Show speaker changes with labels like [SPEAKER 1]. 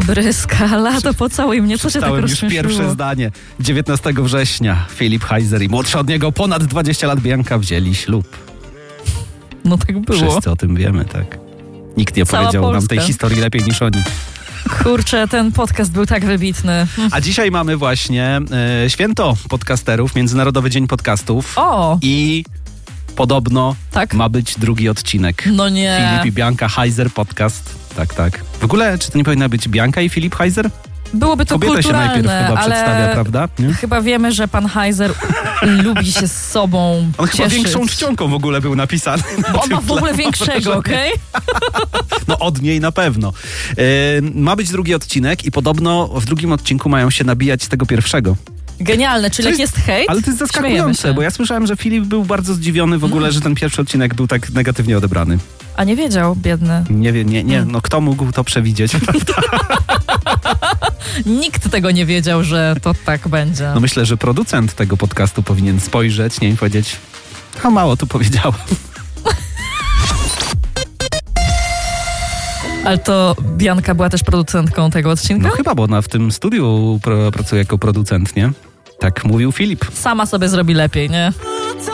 [SPEAKER 1] Bryska, lato pocałuj mnie, co się tak
[SPEAKER 2] Czytałem
[SPEAKER 1] rozśmieszyło?
[SPEAKER 2] już pierwsze zdanie. 19 września Filip Heiser i młodszy od niego ponad 20 lat Bianka wzięli ślub.
[SPEAKER 1] No tak było.
[SPEAKER 2] Wszyscy o tym wiemy, tak. Nikt nie
[SPEAKER 1] Cała
[SPEAKER 2] powiedział nam
[SPEAKER 1] Polska.
[SPEAKER 2] tej historii lepiej niż oni.
[SPEAKER 1] Kurczę, ten podcast był tak wybitny.
[SPEAKER 2] A dzisiaj mamy właśnie święto podcasterów, Międzynarodowy Dzień Podcastów.
[SPEAKER 1] O!
[SPEAKER 2] I podobno
[SPEAKER 1] Tak?
[SPEAKER 2] ma być drugi odcinek.
[SPEAKER 1] No nie.
[SPEAKER 2] Filip i Bianka Heiser podcast. Tak, tak. W ogóle, czy to nie powinna być Bianka i Filip Heiser?
[SPEAKER 1] Byłoby to
[SPEAKER 2] Kobieta się najpierw
[SPEAKER 1] kulturalne,
[SPEAKER 2] chyba
[SPEAKER 1] ale
[SPEAKER 2] przedstawia, prawda? Nie?
[SPEAKER 1] chyba wiemy, że pan Heiser lubi się z sobą
[SPEAKER 2] On chyba
[SPEAKER 1] cieszyć.
[SPEAKER 2] większą czcionką w ogóle był napisany.
[SPEAKER 1] Bo on ma w ogóle większego, okej?
[SPEAKER 2] No od niej na pewno. Ma być drugi odcinek i podobno w drugim odcinku mają się nabijać z tego pierwszego.
[SPEAKER 1] Genialne, czyli jak jest hejt,
[SPEAKER 2] Ale to jest
[SPEAKER 1] śmiejemy
[SPEAKER 2] zaskakujące,
[SPEAKER 1] się.
[SPEAKER 2] bo ja słyszałem, że Filip był bardzo zdziwiony w ogóle, że ten pierwszy odcinek był tak negatywnie odebrany.
[SPEAKER 1] A nie wiedział, biedny.
[SPEAKER 2] Nie wiem, nie, no kto mógł to przewidzieć?
[SPEAKER 1] Nikt tego nie wiedział, że to tak będzie.
[SPEAKER 2] No myślę, że producent tego podcastu powinien spojrzeć, nie, i powiedzieć, a mało tu powiedziałem.
[SPEAKER 1] Ale to Bianka była też producentką tego odcinka?
[SPEAKER 2] No chyba, bo ona w tym studiu pracuje jako producent, nie? Tak mówił Filip.
[SPEAKER 1] Sama sobie zrobi lepiej, nie?